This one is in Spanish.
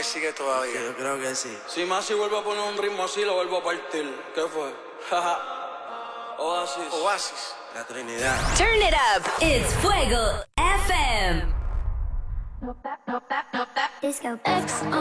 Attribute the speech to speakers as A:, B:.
A: que sigue todavía.
B: Yo creo que sí.
C: Si más si vuelvo a poner un ritmo así, lo vuelvo a partir. ¿Qué fue? Oasis.
A: Oasis.
B: La Trinidad.
D: Turn it up. It's Fuego FM.
E: Disco. X on